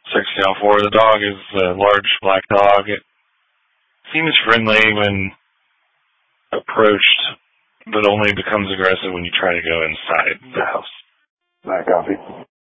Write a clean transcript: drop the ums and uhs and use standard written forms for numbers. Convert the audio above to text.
604. The dog is a large black dog. It seems friendly when approached, but only becomes aggressive when you try to go inside the house. I copy.